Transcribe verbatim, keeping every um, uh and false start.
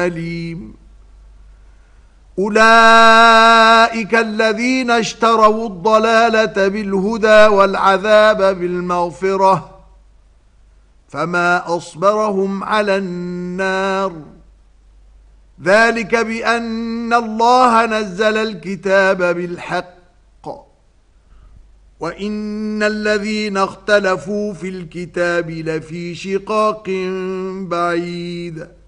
أليم. أولئك الذين اشتروا الضلالة بالهدى والعذاب بالمغفرة فما أصبرهم على النار ذلك بأن الله نزل الكتاب بالحق وَإِنَّ الَّذِينَ اخْتَلَفُوا فِي الْكِتَابِ لَفِي شِقَاقٍ بَعِيدٍ.